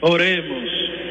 Oremos.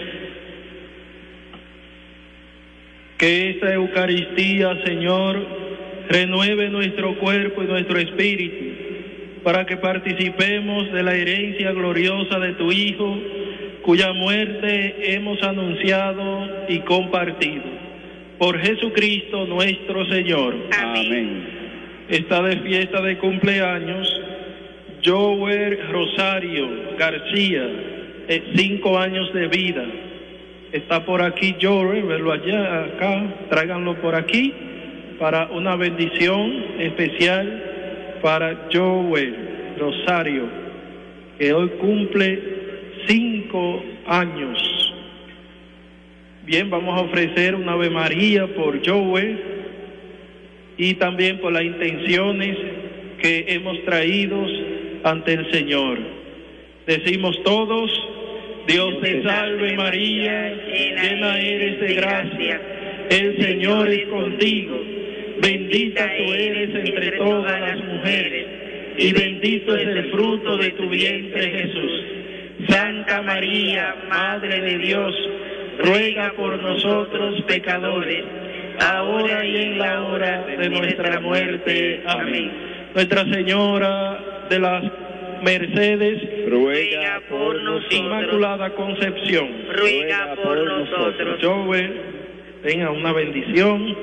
Que esta Eucaristía, Señor, renueve nuestro cuerpo y nuestro espíritu, para que participemos de la herencia gloriosa de tu Hijo, cuya muerte hemos anunciado y compartido. Por Jesucristo nuestro Señor. Amén. Está de fiesta de cumpleaños Joel Rosario García, 5 años de vida. Está por aquí Joel, verlo allá, acá, tráiganlo por aquí para una bendición especial para Joel Rosario, que hoy cumple 5 años. Bien, vamos a ofrecer una Ave María por Joel y también por las intenciones que hemos traído ante el Señor. Decimos todos: Dios te salve María, llena eres de gracia, el Señor es contigo, bendita tú eres entre todas las mujeres, y bendito es el fruto de tu vientre Jesús. Santa María, Madre de Dios, ruega por nosotros pecadores, ahora y en la hora de nuestra muerte. Amén. Nuestra Señora de las Mercedes, ruega por nosotros. Inmaculada Concepción, ruega por nosotros. Joel, tenga una bendición.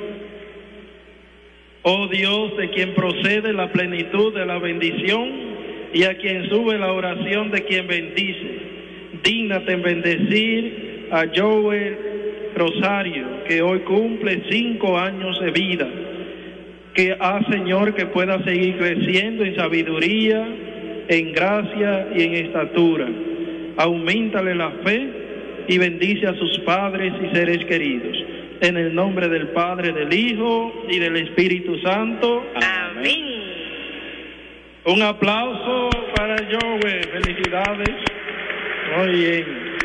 Oh Dios, de quien procede la plenitud de la bendición y a quien sube la oración de quien bendice, dígnate en bendecir a Joel Rosario, que hoy cumple 5 años de vida. Que Señor, que pueda seguir creciendo en sabiduría, en gracia y en estatura. Auméntale la fe y bendice a sus padres y seres queridos. En el nombre del Padre, del Hijo y del Espíritu Santo. Amén. Un aplauso para Joel. Felicidades. Muy bien.